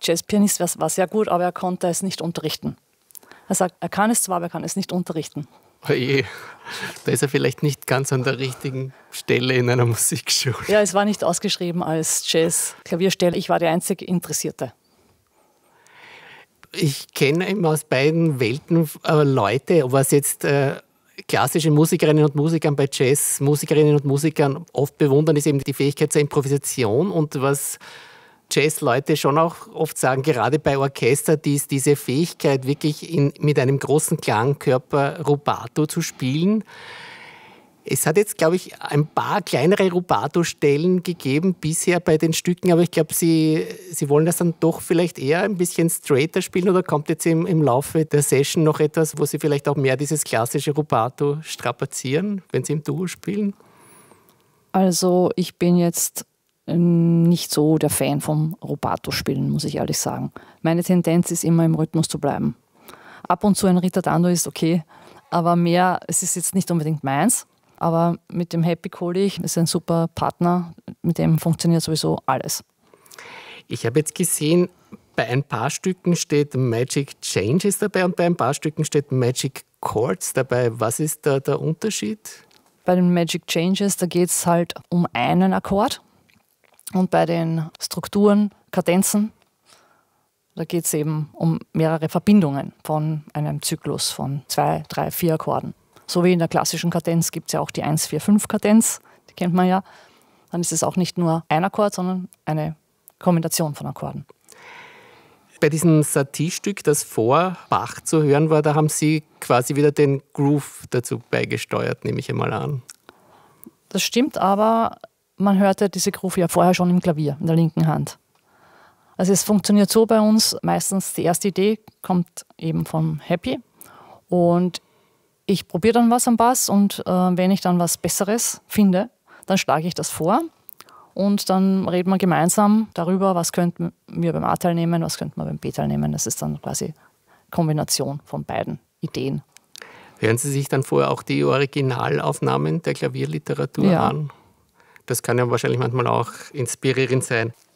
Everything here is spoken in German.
Jazzpianist war sehr gut, aber er konnte es nicht unterrichten. Er sagt, er kann es zwar, aber er kann es nicht unterrichten. Oje, da ist er vielleicht nicht ganz an der richtigen Stelle in einer Musikschule. Ja, es war nicht ausgeschrieben als Jazz-Klavierstelle. Ich war die einzige Interessierte. Ich kenne eben aus beiden Welten Leute, was jetzt klassische Musikerinnen und Musiker bei Jazzmusikerinnen und Musikern oft bewundern, ist eben die Fähigkeit zur Improvisation. Und was Jazzleute schon auch oft sagen, gerade bei Orchester, ist diese Fähigkeit, wirklich mit einem großen Klangkörper Rubato zu spielen. Es hat jetzt, glaube ich, ein paar kleinere Rubato-Stellen gegeben bisher bei den Stücken, aber ich glaube, Sie wollen das dann doch vielleicht eher ein bisschen straighter spielen, oder kommt jetzt im Laufe der Session noch etwas, wo Sie vielleicht auch mehr dieses klassische Rubato strapazieren, wenn Sie im Duo spielen? Also ich bin jetzt nicht so der Fan vom Rubato-Spielen, muss ich ehrlich sagen. Meine Tendenz ist immer, im Rhythmus zu bleiben. Ab und zu ein Ritardando ist okay, aber mehr, es ist jetzt nicht unbedingt meins. Aber mit dem Happy Kollege ist ein super Partner, mit dem funktioniert sowieso alles. Ich habe jetzt gesehen, bei ein paar Stücken steht Magic Changes dabei und bei ein paar Stücken steht Magic Chords dabei. Was ist da der Unterschied? Bei den Magic Changes, da geht es halt um einen Akkord. Und bei den Strukturen, Kadenzen, da geht es eben um mehrere Verbindungen von einem Zyklus von 2, 3, 4 Akkorden. So wie in der klassischen Kadenz gibt es ja auch die 1-4-5-Kadenz, die kennt man ja. Dann ist es auch nicht nur ein Akkord, sondern eine Kombination von Akkorden. Bei diesem Satie-Stück, das vor Bach zu hören war, da haben Sie quasi wieder den Groove dazu beigesteuert, nehme ich einmal an. Das stimmt, aber man hörte diese Groove ja vorher schon im Klavier, in der linken Hand. Also es funktioniert so bei uns, meistens die erste Idee kommt eben vom Happy und ich probiere dann was am Bass und wenn ich dann was Besseres finde, dann schlage ich das vor und dann reden wir gemeinsam darüber, was könnten wir beim A-Teil nehmen, was könnten wir beim B-Teil nehmen. Das ist dann quasi Kombination von beiden Ideen. Hören Sie sich dann vorher auch die Originalaufnahmen der Klavierliteratur an? Das kann ja wahrscheinlich manchmal auch inspirierend sein.